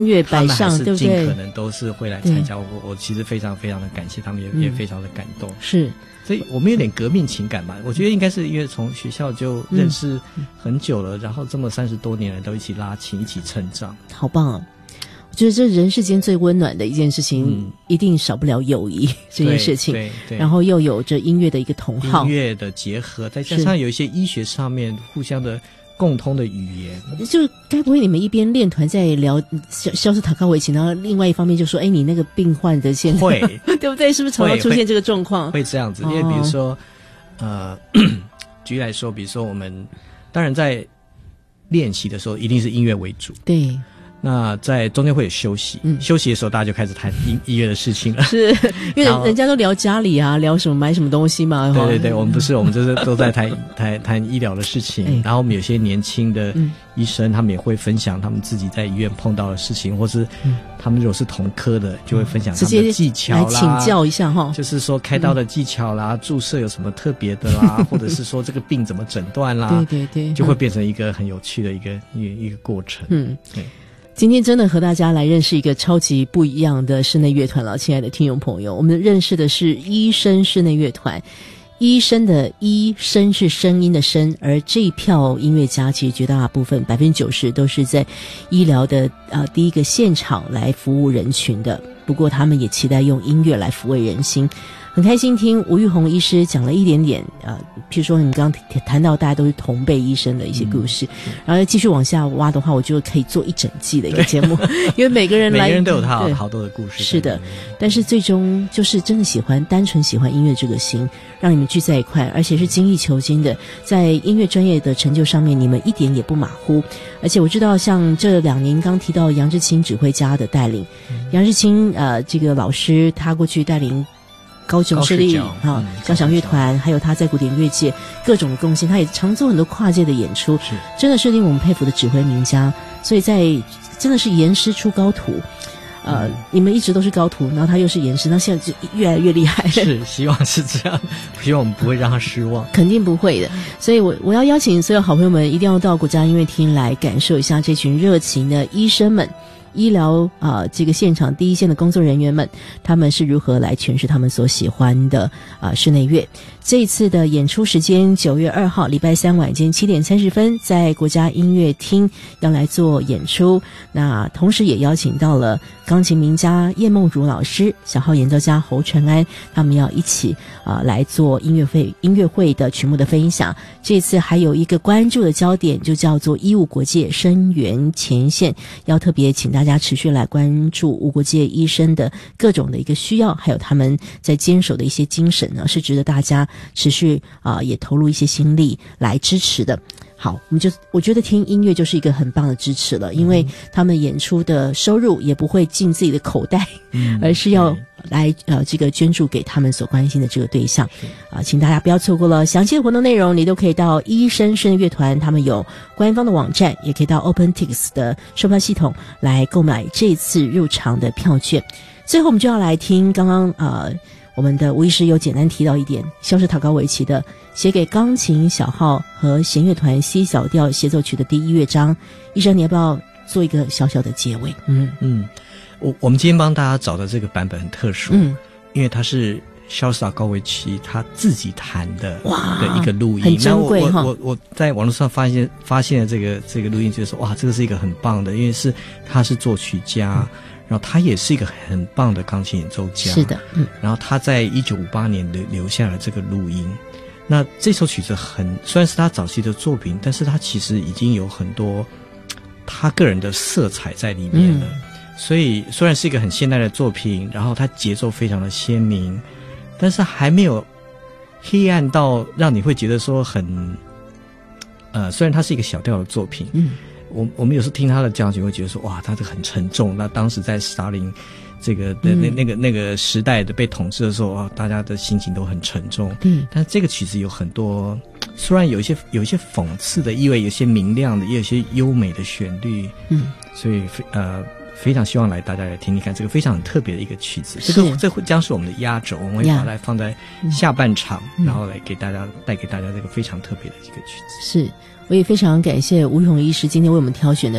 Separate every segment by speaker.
Speaker 1: 乐摆上，对不对？
Speaker 2: 尽可能都是会来参加。我其实非常非常的感谢他们，也非常的感动。
Speaker 1: 是，
Speaker 2: 所以我们有点革命情感吧。我觉得应该是因为从学校就认识很久了，然后这么30多年了，都一起拉琴，一起成长，
Speaker 1: 好棒啊！我觉得这人世间最温暖的一件事情，一定少不了友谊这件事情。
Speaker 2: 对，
Speaker 1: 然后又有着音乐的一个同好，
Speaker 2: 音乐的结合，再加上有一些医学上面互相的共通的语言。
Speaker 1: 就该不会你们一边练团在聊肖斯塔科维奇，然后另外一方面就说，哎，你那个病患的现在
Speaker 2: 会
Speaker 1: 对不对？是不是常常出现这个状况？
Speaker 2: 会这样子，因为比如说，举例来说，比如说我们当然在练习的时候，一定是音乐为主。
Speaker 1: 对。
Speaker 2: 那在中间会有休息，休息的时候大家就开始谈音乐的事情了。是，
Speaker 1: 因为人家都聊家里啊，聊什么买什么东西嘛。
Speaker 2: 对，我们不是，我们就是都在谈医疗的事情。然后我们有些年轻的医生，他们也会分享他们自己在医院碰到的事情，或是他们如果是同科的，就会分享他们的技巧啦，
Speaker 1: 来请教一下哈。
Speaker 2: 就是说开刀的技巧啦，注射有什么特别的啦，或者是说这个病怎么诊断啦。对，就会变成一个很有趣的一个过程。对。
Speaker 1: 今天真的和大家来认识一个超级不一样的室内乐团了，亲爱的听众朋友，我们认识的是医生室内乐团。医生的医声是声音的声，而这一票音乐家其实绝大部分90%都是在医疗的第一个现场来服务人群的，不过他们也期待用音乐来抚慰人心。很开心听吴玉红医师讲了一点点譬如说你们刚刚谈到大家都是同辈医生的一些故事，然后继续往下挖的话，我就可以做一整季的一个节目，因为每个人
Speaker 2: 都有他好多的故事。
Speaker 1: 是的，但是最终就是真的单纯喜欢音乐这个心，让你们聚在一块，而且是精益求精的，在音乐专业的成就上面你们一点也不马虎。而且我知道像这2年刚提到杨志清指挥家的带领，杨志清这个老师他过去带领高雄市立交响乐团，还有他在古典乐界各种的贡献，他也常做很多跨界的演出，真的是令我们佩服的指挥名家。所以真的是严师出高徒，你们一直都是高徒，然后他又是严师，那现在就越来越厉害。
Speaker 2: 是，希望是这样，希望我们不会让他失望，
Speaker 1: 肯定不会的。所以我要邀请所有好朋友们一定要到国家音乐厅来感受一下这群热情的医生们。医疗这个现场第一线的工作人员们，他们是如何来诠释他们所喜欢的室内乐。这一次的演出时间9月2号礼拜3晚间7点30分，在国家音乐厅要来做演出。那同时也邀请到了钢琴名家叶梦如老师、小号演奏家侯传安，他们要一起来做音乐会的曲目的分享。这次还有一个关注的焦点，就叫做医务国界声援前线，要特别请大家持续来关注无国界医生的各种的一个需要，还有他们在坚守的一些精神呢，是值得大家持续也投入一些心力来支持的。好，我觉得听音乐就是一个很棒的支持了，因为他们演出的收入也不会进自己的口袋，而是要来这个捐助给他们所关心的这个对象请大家不要错过了。详细的活动内容你都可以到医生室内乐团，他们有官方的网站，也可以到 OpenTix 的售票系统来购买这次入场的票券。最后我们就要来听刚刚我们的吴医师有简单提到一点，肖斯塔科维奇的写给钢琴、小号和弦乐团 C 小调协奏曲的第1乐章。医生，你要不要做一个小小的结尾？
Speaker 2: 我们今天帮大家找的这个版本很特殊，因为它是肖斯塔科维奇他自己弹的一个录音，
Speaker 1: 很珍贵哈。
Speaker 2: 我在网络上发现了这个录音，就是说哇，这个是一个很棒的，因为他是作曲家。然后他也是一个很棒的钢琴演奏家，
Speaker 1: 是的，
Speaker 2: 然后他在1958年留下了这个录音。那这首曲子虽然是他早期的作品，但是他其实已经有很多他个人的色彩在里面了。所以虽然是一个很现代的作品，然后他节奏非常的鲜明，但是还没有黑暗到让你会觉得说很虽然它是一个小调的作品，我们有时候听他的交响曲会觉得说哇，他这个很沉重。那当时在斯大林这个那个时代的被统治的时候大家的心情都很沉重。但是这个曲子有很多，虽然有一些讽刺的意味，有些明亮的，也有些优美的旋律。所以非常希望大家来听听看这个非常很特别的一个曲子。这会将是我们的压轴，我们会把它放在下半场，然后带给大家这个非常特别的一个曲子。
Speaker 1: 是。我也非常感谢吴玉红医师今天为我们挑选的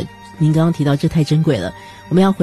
Speaker 1: 您刚刚提到这太珍贵了，我们要回